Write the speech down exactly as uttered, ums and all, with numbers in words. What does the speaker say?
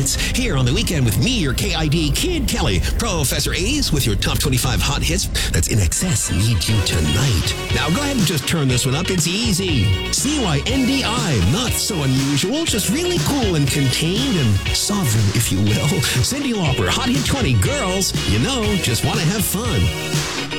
hits here on the weekend with me, your K I D Kid Kelly. Professor A's with your top twenty-five hot hits. That's In Excess, Need You Tonight. Now go ahead and just turn this one up. It's easy. C Y N D I, not so unusual, just really cool and contained and sovereign, if you will. Cyndi Lauper, Hot Hit twenty. Girls, you know, just want to have fun.